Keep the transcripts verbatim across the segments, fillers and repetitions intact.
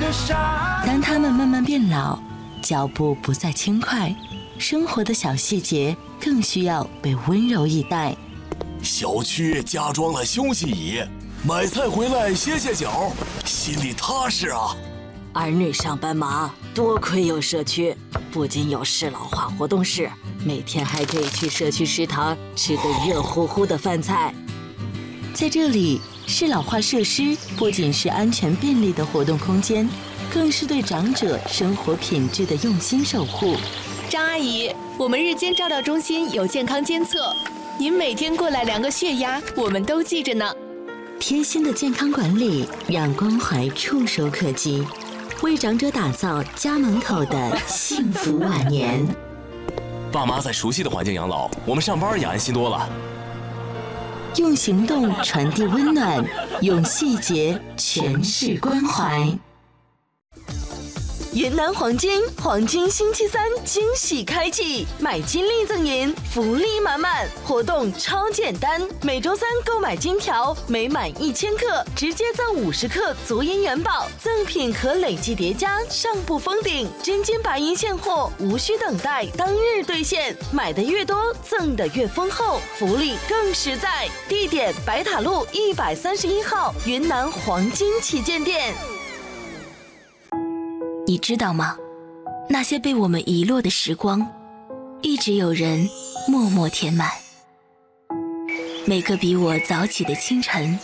当他们慢慢变老，脚步不再轻快，生活的小细节更需要被温柔以待。 小区加装了休息椅，买菜回来歇歇脚，心里踏实啊。 儿女上班忙，多亏有社区，不仅有适老化活动室，每天还可以去社区食堂吃个热乎乎的饭菜。 在这里，适老化设施不仅是安全便利的活动空间，更是对长者生活品质的用心守护。 张阿姨，我们日间照料中心有健康监测，您每天过来量个血压，我们都记着呢。 贴心的健康管理，让关怀触手可及，为长者打造家门口的幸福晚年。 爸妈在熟悉的环境养老，我们上班也安心多了。 用行动传递温暖，用细节诠释关怀。云南黄金黄金星期三惊喜开启，买金粒赠银，福利满满，活动超简单。每周三购买金条，每满一千克直接赠五十克足银元宝，赠品可累计叠加，上不封顶。真金白银现货，无需等待，当日兑现。买的越多，赠的越丰厚，福利更实在。地点：白塔路一百三十一号云南黄金旗舰店。 你知道吗？那些被我们遗落的时光，一直有人默默填满。每个比我早起的清晨，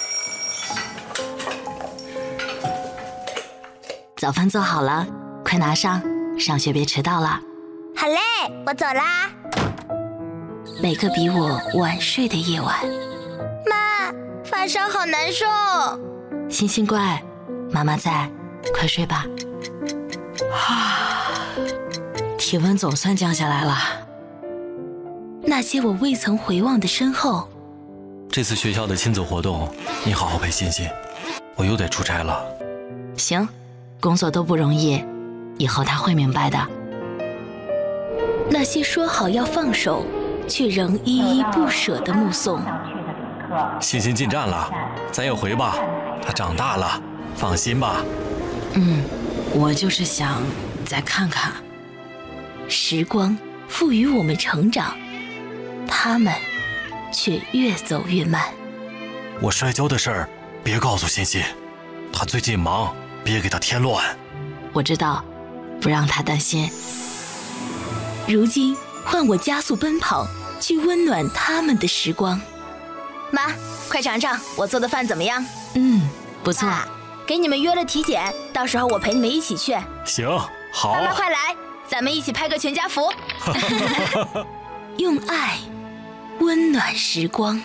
早饭做好了，快拿上，上学别迟到了。 好嘞，我走啦。 每个比我晚睡的夜晚。 妈，发烧好难受。 星星乖，妈妈在，快睡吧。啊，体温总算降下来了。 那些我未曾回望的身后。 这次学校的亲子活动，你好好陪欣欣，我又得出差了。 行，工作都不容易，以后他会明白的。 那些说好要放手，却仍依依不舍的目送。 欣欣进站了，咱也回吧，她长大了，放心吧。 嗯，我就是想再看看。 时光赋予我们成长，他们却越走越慢。 我摔跤的事儿别告诉欣欣，她最近忙，别给她添乱。 我知道，不让她担心。 如今换我加速奔跑，去温暖他们的时光。 妈，快尝尝我做的饭怎么样？ 嗯，不错。 啊，给你们约了体检，到时候我陪你们一起去。 行，好。 爸妈快来，咱们一起拍个全家福。 用爱温暖时光。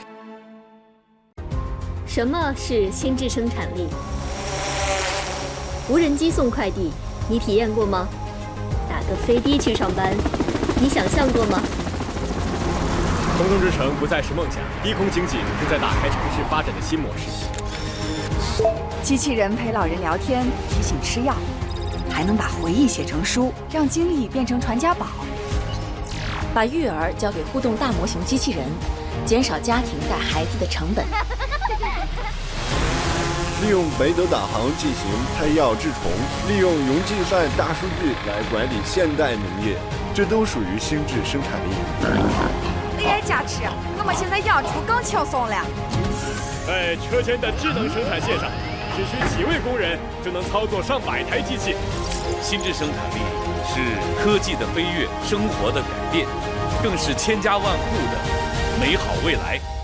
什么是心智生产力？无人机送快递，你体验过吗？打个飞的去上班，你想象过吗？ 空中之城不再是梦想，低空经济正在打开城市发展的新模式。 机器人陪老人聊天，提醒吃药，还能把回忆写成书，让经历变成传家宝。 把育儿交给互动大模型机器人，减少家庭带孩子的成本。 利用北斗导航进行胎药治虫，利用云计算大数据来管理现代农业，这都属于心智生产力。 A I 加持，我们现在养猪更轻松了。 在车间的智能生产线上，只需几位工人就能操作上百台机器。 心智生产力是科技的飞跃，生活的改变，更是千家万户的美好未来。